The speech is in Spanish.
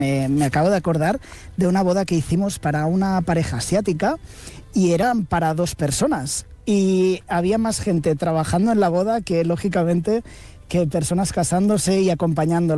Me acabo de acordar de una boda que hicimos para una pareja asiática y eran para 2 personas. Y había más gente trabajando en la boda que, lógicamente, que personas casándose y acompañándola.